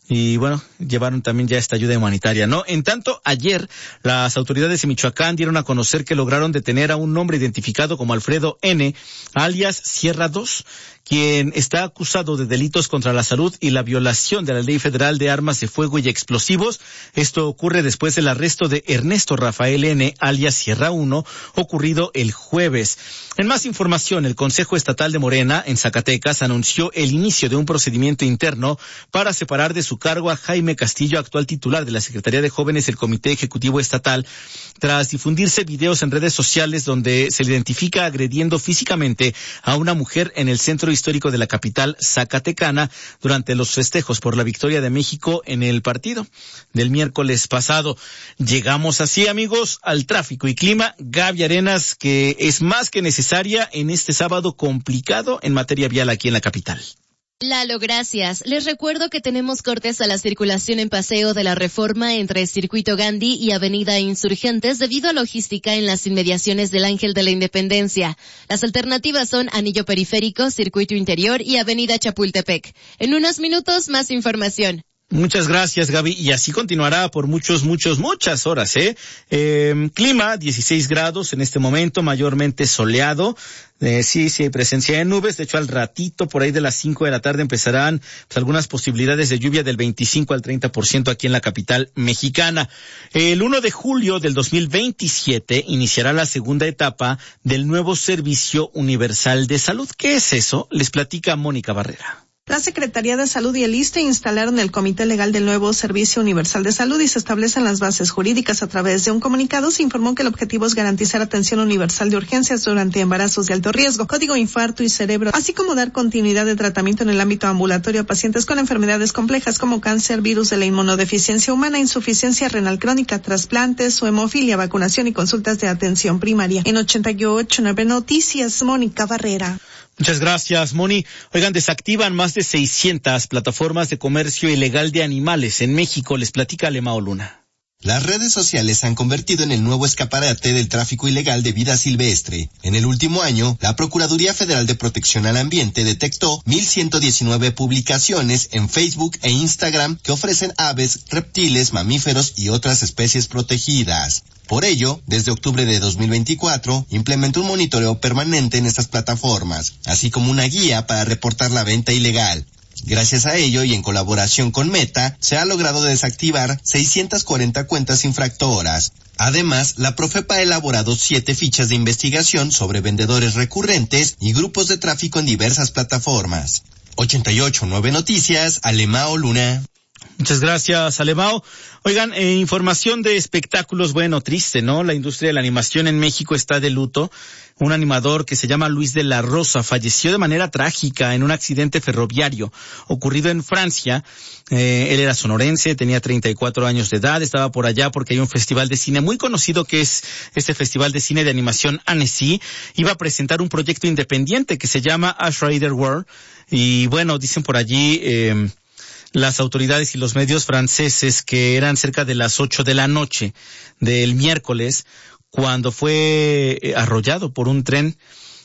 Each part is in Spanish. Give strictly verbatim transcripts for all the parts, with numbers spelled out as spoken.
Y bueno, llevaron también ya esta ayuda humanitaria, ¿no? En tanto, ayer las autoridades de Michoacán dieron a conocer que lograron detener a un hombre identificado como Alfredo N., alias Sierra dos, quien está acusado de delitos contra la salud y la violación de la Ley Federal de Armas de Fuego y Explosivos. Esto ocurre después del arresto de Ernesto Rafael N., alias Sierra uno, ocurrido el jueves. En más información, el Consejo Estatal de Morena, en Zacatecas, anunció el inicio de un procedimiento interno para separar de su cargo a Jaime Castillo, actual titular de la Secretaría de Jóvenes del Comité Ejecutivo Estatal, tras difundirse videos en redes sociales donde se le identifica agrediendo físicamente a una mujer en el centro histórico de la capital zacatecana durante los festejos por la victoria de México en el partido del miércoles pasado. Llegamos así, amigos, al tráfico y clima. Gaby Arenas, que es más que necesaria en este sábado complicado en materia vial aquí en la capital. Lalo, gracias. Les recuerdo que tenemos cortes a la circulación en Paseo de la Reforma entre Circuito Gandhi y Avenida Insurgentes debido a logística en las inmediaciones del Ángel de la Independencia. Las alternativas son Anillo Periférico, Circuito Interior y Avenida Chapultepec. En unos minutos, más información. Muchas gracias, Gaby, y así continuará por muchos, muchos, muchas horas, ¿eh? eh clima, dieciséis grados en este momento, mayormente soleado. Eh, sí, sí hay presencia de nubes. De hecho, al ratito, por ahí de las cinco de la tarde, empezarán pues, algunas posibilidades de lluvia del veinticinco al treinta por ciento aquí en la capital mexicana. El uno de julio del dos mil veintisiete iniciará la segunda etapa del nuevo Servicio Universal de Salud. ¿Qué es eso? Les platica Mónica Barrera. La Secretaría de Salud y el I S S S T E instalaron el Comité Legal del nuevo Servicio Universal de Salud y se establecen las bases jurídicas. A través de un comunicado se informó que el objetivo es garantizar atención universal de urgencias durante embarazos de alto riesgo, código infarto y cerebro, así como dar continuidad de tratamiento en el ámbito ambulatorio a pacientes con enfermedades complejas como cáncer, virus de la inmunodeficiencia humana, insuficiencia renal crónica, trasplantes o hemofilia, vacunación y consultas de atención primaria. En ochenta y ocho punto nueve Noticias, Mónica Barrera. Muchas gracias, Moni. Oigan, desactivan más de seiscientas plataformas de comercio ilegal de animales en México. Les platica Alemao Luna. Las redes sociales se han convertido en el nuevo escaparate del tráfico ilegal de vida silvestre. En el último año, la Procuraduría Federal de Protección al Ambiente detectó mil ciento diecinueve publicaciones en Facebook e Instagram que ofrecen aves, reptiles, mamíferos y otras especies protegidas. Por ello, desde octubre de dos mil veinticuatro, implementó un monitoreo permanente en estas plataformas, así como una guía para reportar la venta ilegal. Gracias a ello y en colaboración con Meta, se ha logrado desactivar seiscientas cuarenta cuentas infractoras. Además, la Profepa ha elaborado siete fichas de investigación sobre vendedores recurrentes y grupos de tráfico en diversas plataformas. ochenta y ocho punto nueve Noticias, Alemao Luna. Muchas gracias, Alemao. Oigan, eh, información de espectáculos, bueno, triste, ¿no? La industria de la animación en México está de luto. Un animador que se llama Luis de la Rosa falleció de manera trágica en un accidente ferroviario ocurrido en Francia. Eh, él era sonorense, tenía treinta y cuatro años de edad, estaba por allá porque hay un festival de cine muy conocido que es este festival de cine de animación Annecy. Iba a presentar un proyecto independiente que se llama Ash Rider World. Y bueno, dicen por allí, eh, las autoridades y los medios franceses que eran cerca de las ocho de la noche del miércoles cuando fue arrollado por un tren.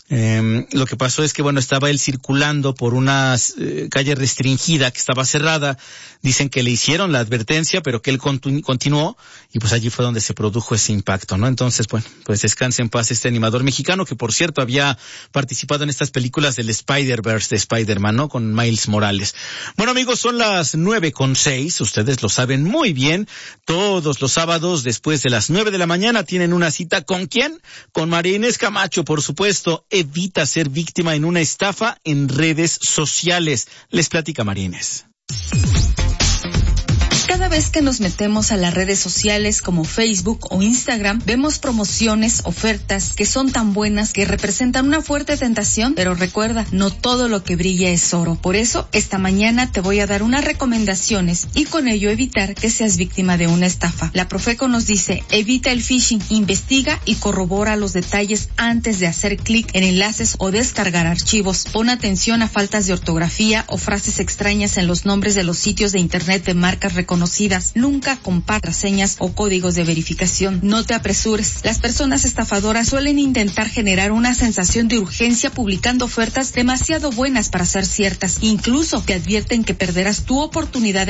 Eh, lo que pasó es que, bueno, estaba él circulando por una eh, calle restringida que estaba cerrada. Dicen que le hicieron la advertencia, pero que él continu- continuó y pues allí fue donde se produjo ese impacto, ¿no? Entonces, bueno, pues descanse en paz este animador mexicano que, por cierto, había participado en estas películas del Spider-Verse de Spider-Man, ¿no? Con Miles Morales. Bueno, amigos, son las nueve con seis. Ustedes lo saben muy bien. Todos los sábados, después de las nueve de la mañana, tienen una cita. ¿Con quién? Con María Inés Camacho, por supuesto. Evita ser víctima en una estafa en redes sociales. Les platica María Inés. Cada vez que nos metemos a las redes sociales como Facebook o Instagram, vemos promociones, ofertas que son tan buenas que representan una fuerte tentación, pero recuerda, no todo lo que brilla es oro. Por eso, esta mañana te voy a dar unas recomendaciones y con ello evitar que seas víctima de una estafa. La Profeco nos dice, evita el phishing, investiga y corrobora los detalles antes de hacer clic en enlaces o descargar archivos. Pon atención a faltas de ortografía o frases extrañas en los nombres de los sitios de internet de marcas reconocidas. Nunca compartas señas o códigos de verificación. No te apresures. Las personas estafadoras suelen intentar generar una sensación de urgencia publicando ofertas demasiado buenas para ser ciertas. Incluso te advierten que perderás tu oportunidad de